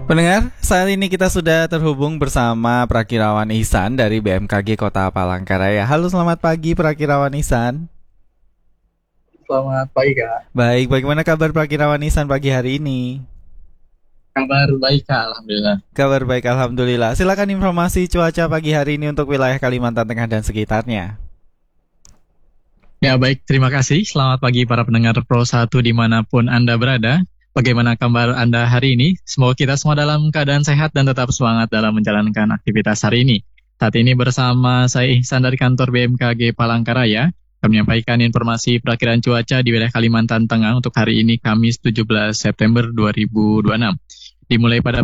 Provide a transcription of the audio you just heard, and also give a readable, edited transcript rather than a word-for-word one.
Pendengar, saat ini kita sudah terhubung bersama Prakirawan Ihsan dari BMKG Kota Palangkaraya. Halo, selamat pagi Prakirawan Ihsan. Selamat pagi Kak. Baik, bagaimana kabar Prakirawan Ihsan pagi hari ini? Kabar baik Kak, Alhamdulillah. Kabar baik, Alhamdulillah. Silakan informasi cuaca pagi hari ini untuk wilayah Kalimantan Tengah dan sekitarnya. Ya baik, terima kasih. Selamat pagi para pendengar Pro 1 dimanapun Anda berada. Bagaimana kabar Anda hari ini? Semoga kita semua dalam keadaan sehat dan tetap semangat dalam menjalankan aktivitas hari ini. Saat ini bersama saya Ihsan dari kantor BMKG Palangkaraya, kami menyampaikan informasi perakiraan cuaca di wilayah Kalimantan Tengah untuk hari ini Kamis 17 September 2026. Dimulai pada